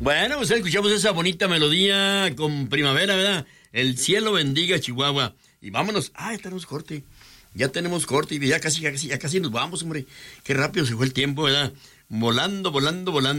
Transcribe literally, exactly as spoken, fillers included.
Bueno, pues escuchamos esa bonita melodía con primavera, ¿verdad? El cielo bendiga Chihuahua. Y vámonos. Ah, ya tenemos corte. Ya tenemos corte y ya casi, ya casi, ya casi nos vamos, hombre. Qué rápido se fue el tiempo, ¿verdad? Volando, volando, volando.